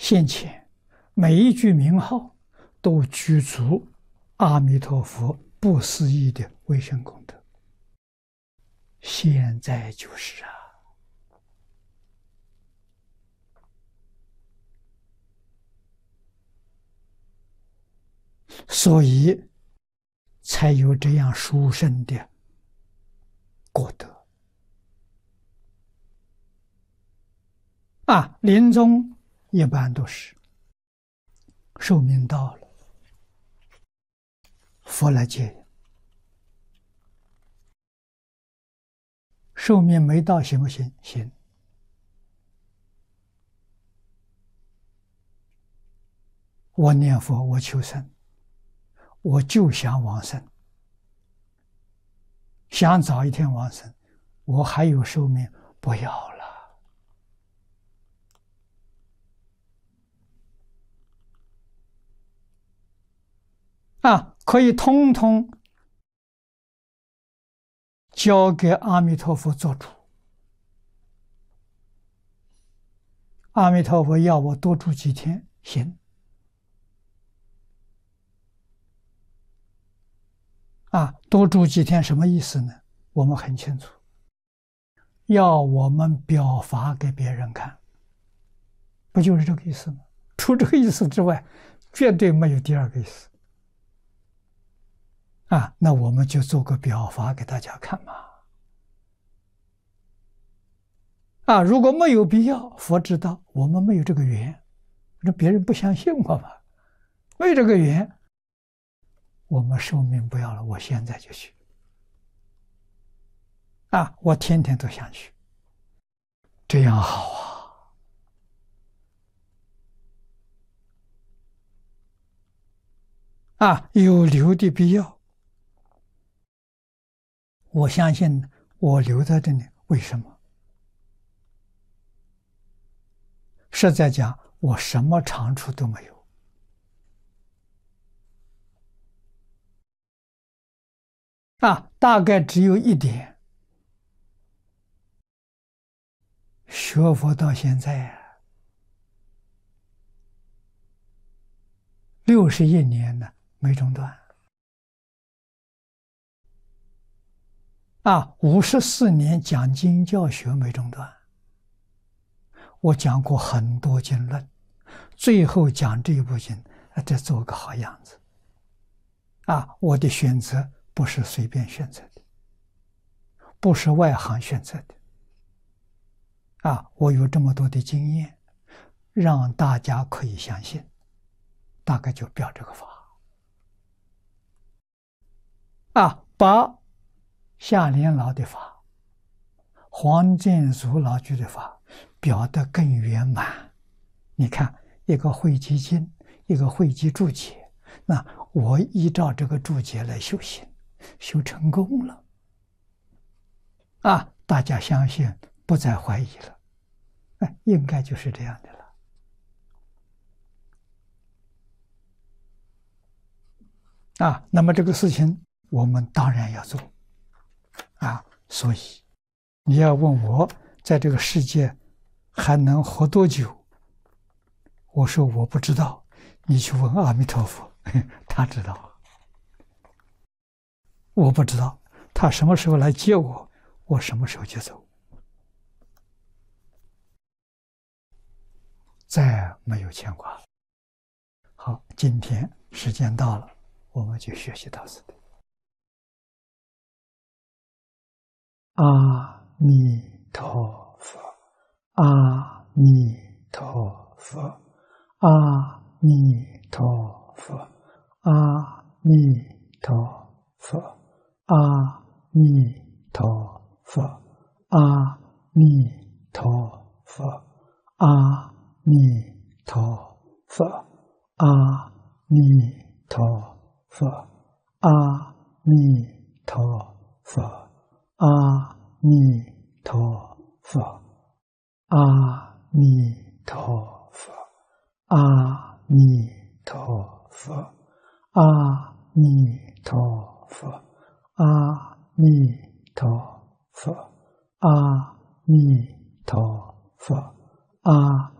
现前每一句名号都具足阿弥陀佛不思议的威神功德。现在就是啊，所以才有这样殊胜的果德啊！临终一般都是寿命到了，佛来接引。寿命没到行不行？行。我念佛，我求生，我就想往生，想早一天往生，我还有寿命，不要了。啊，可以通通交给阿弥陀佛做主。阿弥陀佛要我多住几天，行。啊，多住几天什么意思呢？我们很清楚，要我们表法给别人看，不就是这个意思吗？除这个意思之外，绝对没有第二个意思。啊，那我们就做个表法给大家看嘛。啊，如果没有必要，佛知道我们没有这个缘，那别人不相信我嘛，没有这个缘。我们寿命不要了，我现在就去。啊，我天天都想去，这样好啊！啊，有留的必要。我相信我留在这里，为什么？实在讲，我什么长处都没有。啊，大概只有一点，学佛到现在61年了，没中断。啊，54年讲经教学没中断。我讲过很多经论，最后讲这一部经，再做个好样子。啊，我的选择不是随便选择的，不是外行选择的。啊，我有这么多的经验，让大家可以相信，大概就表这个法。啊，把夏莲老的法、黄建祖老居的法表得更圆满。你看，一个汇集经，一个汇集注解，那我依照这个注解来修行，修成功了。啊，大家相信，不再怀疑了。哎，应该就是这样的了。啊，那么这个事情我们当然要做。啊，所以你要问我在这个世界还能活多久，我说我不知道，你去问阿弥陀佛，他知道。我不知道他什么时候来接我，我什么时候就走，再没有牵挂。好，今天时间到了，我们就学习到此。阿弥陀佛，阿弥陀佛，阿弥陀佛，阿弥陀佛，阿弥陀佛，阿弥陀佛，阿弥陀佛，阿弥陀佛，阿弥陀佛。阿弥陀佛，阿弥陀佛，阿弥陀佛，阿弥陀佛，阿弥陀佛，阿弥陀佛，阿